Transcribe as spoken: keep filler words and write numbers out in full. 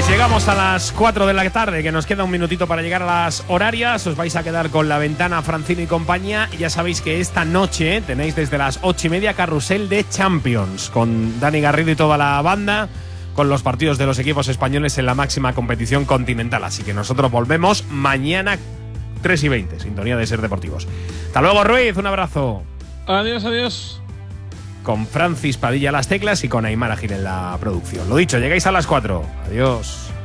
Pues llegamos a las cuatro de la tarde, que nos queda un minutito para llegar a las horarias. Os vais a quedar con La Ventana, Francino y compañía. Y ya sabéis que esta noche tenéis desde las ocho y media carrusel de Champions, con Dani Garrido y toda la banda, con los partidos de los equipos españoles en la máxima competición continental. Así que nosotros volvemos mañana tres y veinte, sintonía de Ser Deportivos. Hasta luego, Ruiz, un abrazo. Adiós, adiós. Con Francis Padilla a las teclas y con Aymara Gil en la producción. Lo dicho, llegáis a las cuatro. Adiós.